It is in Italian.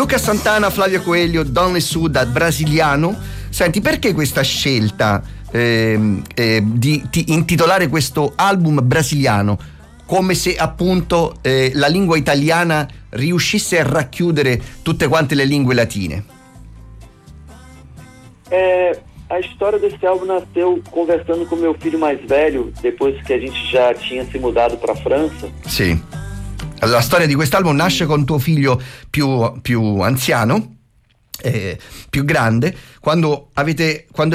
Luca Santana, Flavio Coelho, Donne Sud, brasiliano. Senti, perché questa scelta di intitolare questo album brasiliano, come se appunto la lingua italiana riuscisse a racchiudere tutte quante le lingue latine? A história desse álbum nasceu conversando com meu filho mais velho, depois que a gente já tinha se mudado para a França. Sì. La storia di quest'album nasce con tuo figlio più anziano, più grande, quando